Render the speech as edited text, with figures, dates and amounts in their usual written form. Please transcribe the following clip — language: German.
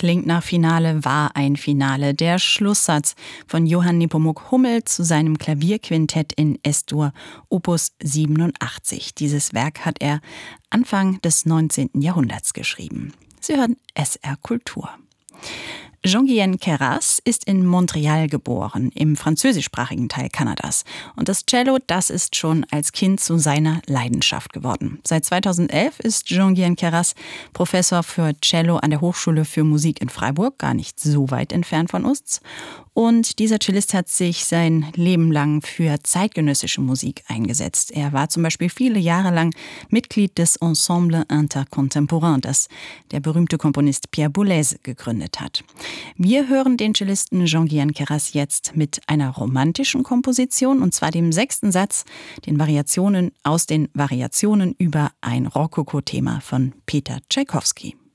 klingt nach Finale, war ein Finale. Der Schlusssatz von Johann Nepomuk Hummel zu seinem Klavierquintett in S-Dur, Opus 87. Dieses Werk hat er Anfang des 19. Jahrhunderts geschrieben. Sie hören SR Kultur. Jean-Guyen Queyras ist in Montreal geboren, im französischsprachigen Teil Kanadas. Und das Cello, das ist schon als Kind zu seiner Leidenschaft geworden. Seit 2011 ist Jean-Guyen Queyras Professor für Cello an der Hochschule für Musik in Freiburg, gar nicht so weit entfernt von uns. Und dieser Cellist hat sich sein Leben lang für zeitgenössische Musik eingesetzt. Er war zum Beispiel viele Jahre lang Mitglied des Ensemble Intercontemporain, das der berühmte Komponist Pierre Boulez gegründet hat. Wir hören den Cellisten Jean-Guyen Queyras jetzt mit einer romantischen Komposition, und zwar dem 6. Satz, den Variationen über ein Rokoko-Thema von Peter Tschaikowski.